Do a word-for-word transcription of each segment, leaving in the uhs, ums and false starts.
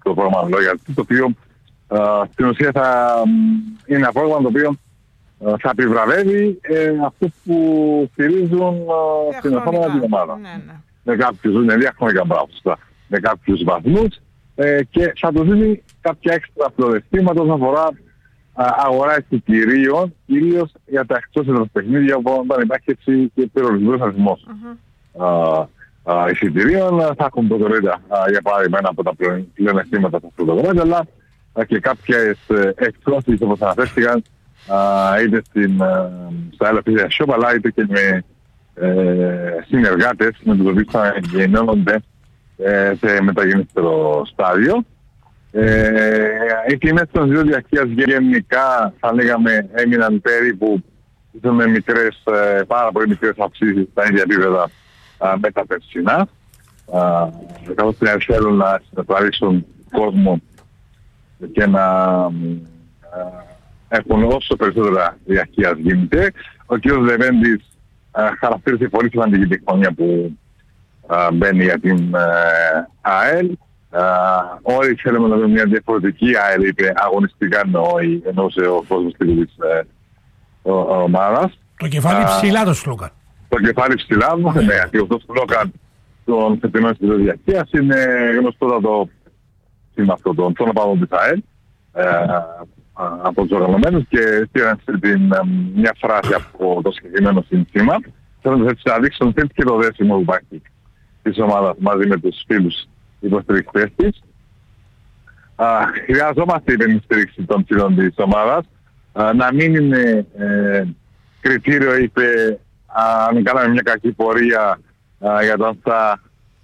το πρόγραμμα Loyalty, το οποίο uh, στην ουσία θα είναι ένα πρόγραμμα το οποίο uh, θα επιβραβεύει ε, αυτούς που στηρίζουν uh, στην επόμενη την ομάδα. Ναι, ναι. Με κάποιους, είναι διαχρονικά μπράβο, με κάποιους βαθμούς ε, και θα του δίνει κάποια έξτρα πλεονεκτήματα όσον αφορά αγορά εισιτηρίων, κυρίως για τα εκτός έδρας παιχνίδια όταν υπάρχει έτσι και περιορισμένος αριθμός uh-huh. εισιτηρίων. Θα έχουν προτεραιότητα για παράδειγμα ένα από τα πλεονεκτήματα στα πρωτοβουλία, αλλά και κάποιες εκπτώσεις όπως αναφέρθηκαν είτε στην, στα Ελαφίδια Shop αλλά είτε και με ε, συνεργάτες με τους οποίους θα γεννώνονται ε, σε μεταγενέστερο στάδιο. Ε, οι τιμές των δύο διαρκείας γενικά θα λέγαμε έμειναν περίπου με μικρές, πάρα πολύ μικρές αυξήσεις στα ίδια επίπεδα με τα περσινά, καθώς θέλουν να συνεπαρίσουν κόσμο και να α, έχουν όσο περισσότερα διαρκείας γίνεται. Ο κ. Λεβέντης χαρακτήρισε πολύ σημαντική τη χρονιά που α, μπαίνει για την α, ΑΕΛ. Uh, όλοι θέλουμε να δούμε μια διαφορετική ΑΕΛ, είπε αγωνιστικά εννοεί, εννοούσε ο κόσμος της ε, ομάδας. Το κεφάλι uh, ψηλά το σλόγαν. Το κεφάλι ψηλά, ναι, ναι, και αυτό το σλόγαν των φετινών της διαρκείας είναι γνωστότατο σήμα αυτό των οπαδών της ΑΕΛ ε, από τους οργανωμένους και στήραν μια φράση από το συγκεκριμένο σύνθημα. Θέλοντας έτσι να δείξουν και το δέσιμο που υπάρχει της ομάδας μαζί με τους φίλους υποστηρικτές της. Χρειαζόμαστε την στήριξη των φίλων της ομάδας. Α, να μην είναι ε, κριτήριο, είπε, α, αν κάναμε μια κακή πορεία α, για το αν θα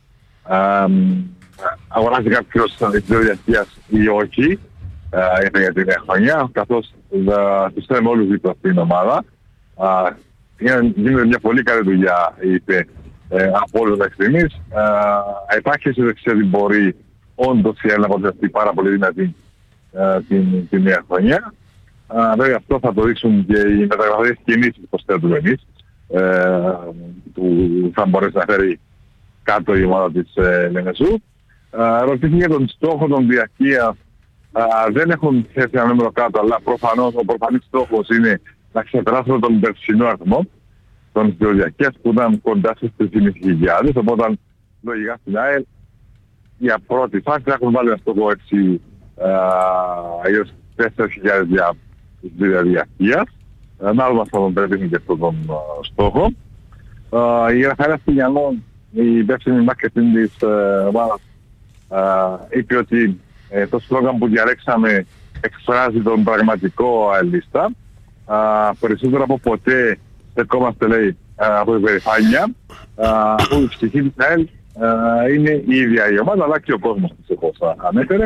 αγοράσει κάποιος της διαρκείας ή όχι α, για την χρονιά, καθώς τους θέλουμε όλους δίπλα στην ομάδα. Α, γίνεται μια πολύ καλή δουλειά, είπε, Ε, από όλους μέχρι στιγμής. Ε, υπάρχει αισιοδοξία ότι μπορεί όντως η ΑΕΛ να αποτελέσει πάρα πολύ δυνατή ε, την, την νέα χρονιά. Ε, βέβαια αυτό θα το δείξουν και οι μεταγραφές κινήσεις που θέτουμε εμείς, ε, που θα μπορέσει να φέρει κάτω η ομάδα της ε, Λεμεσού. Ε, ρωτήθηκε για τον στόχο των διαρκείας. Ε, δεν έχουν θέσει ένα νούμερο κάτω, αλλά προφανώς ο προφανής στόχος είναι να ξεπεράσουν τον περσινό αριθμό των διαρκείας που ήταν κοντά στις τρεις χιλιάδες, οπότε λογικά στην ΑΕΛ για πρώτη φάση έχουν βάλει ένα στόχο έτσι γύρω στις τέσσερις χιλιάδες για τις διαρκείας. Ανάλογα θα τον πρέπει και αυτόν τον στόχο. Η Ραφαέλα Στυλιανό, η υπεύθυνη marketing της ομάδας, είπε ότι το σλόγγαν που διαλέξαμε εκφράζει τον πραγματικό αελίστα. Περισσότερο από ποτέ στεκόμαστε, λέει, από την περηφάνεια, που η ψυχή της ΑΕΛ είναι η ίδια η ομάδα, αλλά και ο κόσμος της, όπως ανέφερε.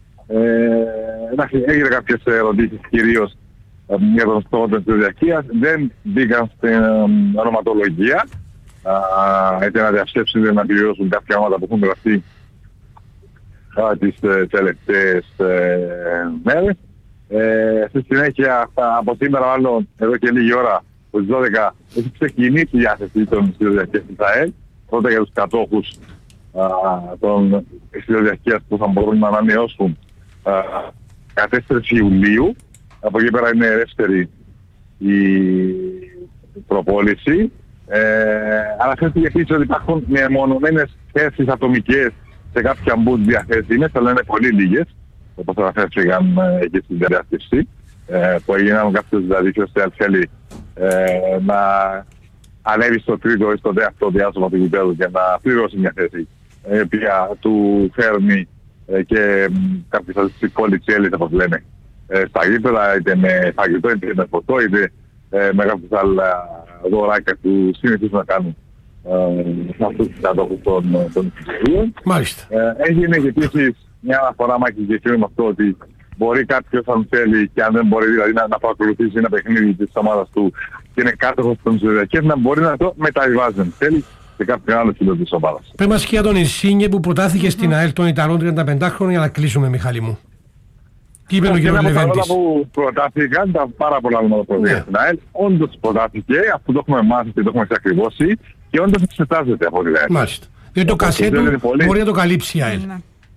Έγινε κάποιες ερωτήσεις κυρίως για τον στόχο της διαρκείας, δεν μπήκαν στην ονοματολογία, είτε να διαψεύσουν είτε να επιβιώσουν κάποια ομάδα που έχουν γραφτεί τις τελευταίες μέρες. Στη συνέχεια, από σήμερα, μάλλον εδώ και λίγη ώρα, στις δώδεκα έχει ξεκινήσει η διάθεση των εισιτηριοδιαρκείας της ΑΕΛ, πρώτα για τους κατόχους α, των εισιτηριοδιαρκείας που θα μπορούν να ανανεώσουν δεκατέσσερις Ιουλίου. Από εκεί πέρα είναι δεύτερη η προπόληση. Ε, αναφέρθηκε επίσης ότι υπάρχουν μεμονωμένες θέσεις ατομικές σε κάποια μπούτ διαθέσιμες, αλλά είναι πολύ λίγες, όπως αναφέρθηκαν ε, και στην διάσκεψη, ε, που έγιναν κάποιος δηλαδή και ώστε θέλει Ε, να ανέβει στο τρίτο ή στο δεύτερο διάστημα του γηπέδου και να πληρώσει μια θέση η οποία του φέρνει ε, και κάποιες κόλλητσέλες, όπως λένε, ε, στα γήπεδα, είτε με φαγητό, είτε με φωτό, είτε ε, με κάποιες άλλα δωράκια που συνηθίζουν να κάνουν σε αυτούς τους κατόχους των εισιτηρίων. Μάλιστα. Ε, έγινε και επίσης μια αναφορά, Μάκη, και εκείνο με αυτό ότι μπορεί κάποιος αν θέλει και αν δεν μπορεί δηλαδή να, να παρακολουθήσει ένα παιχνίδι της ομάδας του και είναι κάτοχος των εισιτηρίων να μπορεί να το μεταβιβάζει αν θέλει σε κάποιον άλλο φίλο της ομάδας. Πες μας και για τον Ινσίνιε που προτάθηκε στην ΑΕΛ των Ιταλών τριάντα πέντε χρόνια για να κλείσουμε, Μιχάλη μου. Τι είπε ο κ. Λεβέντης? Αυτά που προτάθηκαν, τα πάρα πολλά ονόματα που προτάθηκαν στην ΑΕΛ, όντως προτάθηκε, αφού το έχουμε μάθει και το έχουμε εξακριβώσει και όντως εξετάζεται από τη ΑΕΛ. Μάλιστα. Διότι το κασέτο μπορεί να το καλύψει η ΑΕΛ.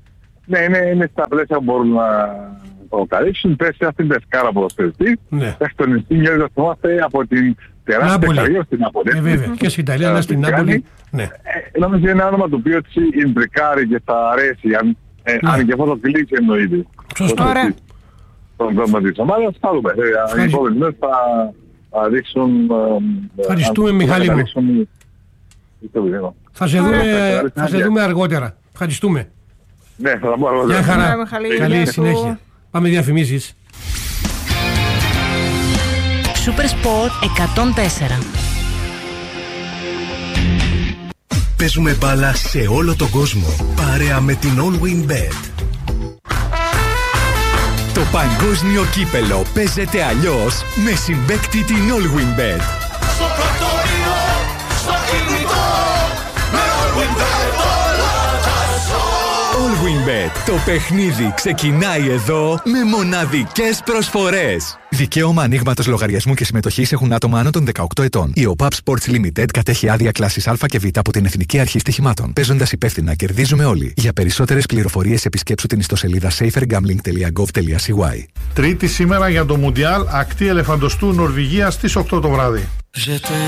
Ναι, είναι, είναι στα πλαίσια που μπορούν να το καλύψουν. Πέσει αυτήν την πεσκάρα ποδοσφαιριστή. Ναι. Έχει τον Ινστίνιο, το θυμάστε από την τεράστια καριέρα στην Νάπολη. Ε, βέβαια. Και στην Ιταλία, αλλά στην Νάπολη. Ναι. Ε, νομίζω είναι ένα όνομα το οποίο έτσι ιντρικάρει και θα αρέσει. Αν, ε, Ναι. αν και αυτό το κλείσει εννοείται. Σωστό. Ωραία. Τον δρόμο της ομάδας, θα δούμε. Ε, Οι επόμενοι μέρες θα, θα δείξουν... ε, Ευχαριστούμε, αν- Μιχάλη θα μου. δείξουν- το βίντεο. Θα σε δούμε, Ωραία. θα σε δούμε αργότερα. Ευχαριστούμε. Ναι, θα τα πω αργότερα. Γεια χαρά. Ωραία, Μιχάλη, Καλή γεια σου. συνέχεια. Πάμε διαφημίσεις. Super Sport εκατόν τέσσερα. Παίζουμε μπάλα σε όλο τον κόσμο, παρέα με την All Win Bet. Το παγκόσμιο κύπελο παίζεται αλλιώς με συμπαίκτη την All Win Bet. Στο πρακτορείο, στο κινητό, με All Win Bet όλα τα ζω. All Win Bet. Το παιχνίδι ξεκινάει εδώ με μοναδικές προσφορές. Δικαίωμα ανοίγματος λογαριασμού και συμμετοχής έχουν άτομα άνω των δεκαοκτώ ετών. Η ΟΠΑΠ Sports Limited κατέχει άδεια κλάσης Α και Β από την Εθνική Αρχή Στοιχημάτων. Παίζοντας υπεύθυνα, κερδίζουμε όλοι. Για περισσότερες πληροφορίες επισκέψου την ιστοσελίδα safer gambling dot gov dot c y. Τρίτη σήμερα για το Μουντιάλ, ακτή ελεφαντοστού Νορβηγία στις οκτώ το βράδυ.